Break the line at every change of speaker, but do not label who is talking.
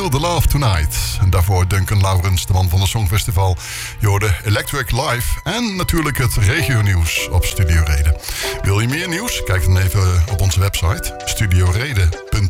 The Love Tonight. En daarvoor Duncan Laurens, de man van het Songfestival. Je hoorde Electric Live en natuurlijk het regionieuws op Studio Reden. Wil je meer nieuws? Kijk dan even op onze website studioreden.nl.